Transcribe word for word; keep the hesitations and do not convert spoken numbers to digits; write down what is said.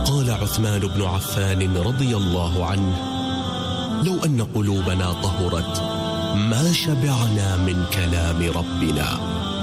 قال عثمان بن عفان رضي الله عنه: لو أن قلوبنا طهرت ما شبعنا من كلام ربنا.